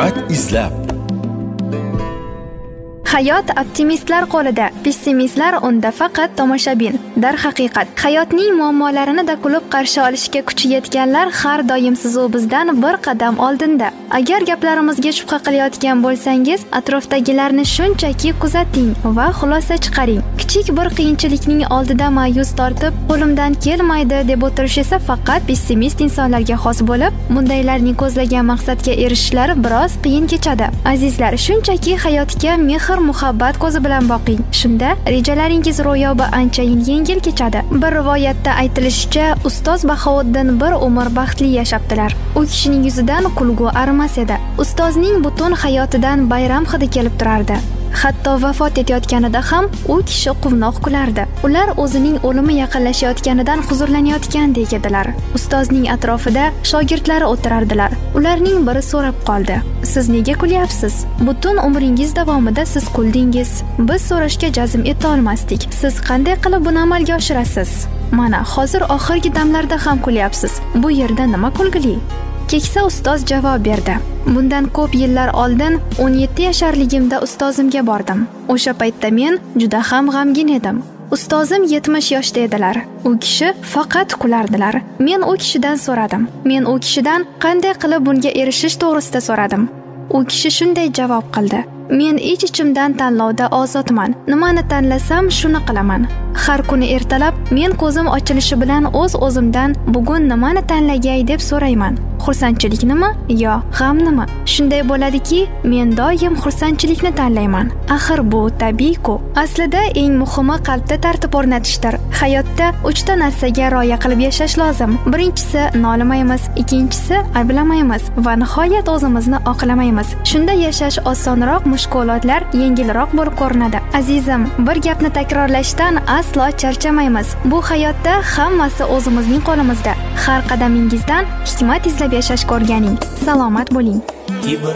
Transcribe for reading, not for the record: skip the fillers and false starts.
hikmat izlab. Hayot optimistlar qo'lida, pessimistlar unda faqat tomoshabin. Darhaqiqat, hayotning muammolarini da kulib qarshi olishga kuchi yetganlar har doim sizu bizdan bir qadam oldinda. Agar gaplarimizga shubha qilayotgan bo'lsangiz, atrofdagilarni shunchaki kuzating va xulosa chiqaring. Kichik bir qiyinchilikning oldida ma'yus tortib, qo'limdan kelmaydi deb o'tirish esa faqat pessimist insonlarga xos bo'lib, bundaylarning ko'zlagan maqsadga erishishlari biroz qiyin kechadi. Azizlar, shunchaki hayotga mehr muhabbat ko'zi bilan boqing. Shunda rejalaringiz ro'yobi anchayin yengil kechadi. Bir rivoyatda aytilishicha, ustoz Bahovuddin bir umr baxtli yashaptilar. U kishining yuzidan kulgu arimas edi. Ustozning butun hayotidan bayram hidi kelib turardi. Hatto vafot etayotganida ham u kishi quvnoq kulardi. Ular o'zining o'limi yaqinlashayotganidan huzurlanayotgandek edilar. Ustozning atrofida shogirdlari o'tirardilar. Ularning biri so'rab qoldi: "Siz nega kulyapsiz? Butun umringiz davomida siz kuldingiz. Biz so'rashga jazm eta olmasdik. Siz qanday qilib buni amalga oshirasiz? Mana, hozir oxirgi damlarda ham kulyapsiz. Bu yerda nima kulgili?" Keksa ustoz javob berdi: "Bundan ko'p yillar oldin 17 yasharligimda ustozimga bordim. O'sha paytda men juda ham g'amgin edim. Ustozim 70 yoshda edilar. U kishi faqat kulardilar. Men u kishidan so'radim. Men u kishidan qanday qilib bunga erishish to'g'risida so'radim. U kishi shunday javob qildi: "Men ich-ichimdan tanlovda ozodman. Nimani tanlasam, shuni qilaman. Har kuni ertalab men ko'zim ochilishi bilan o'z-o'zimdan bugun nimani tanlagay deb so'rayman. Xursandchiliknimi yo g'amnimi? Shunday bo'ladiki, men doim xursandchilikni tanlayman. Axir bu tabiiy-ku. Aslida eng muhimi qalbda tartib o'rnatishdir. Hayotda 3 ta narsaga rioya qilib yashash lozim. Birinchisi, nolimaymiz, ikkinchisi, ayblamaymiz va nihoyat o'zimizni oqlamaymiz. Shunda yashash osonroq, mushkulotlar yengilroq bo'lib ko'rinadi. Azizim, bir gapni takrorlashdan aslo charchamaymiz. Bu hayotda hammasi o'zimizning qo'limizda. Har qadamingizdan hikmat izlab yashashga o'rganing. Salomat bo'ling.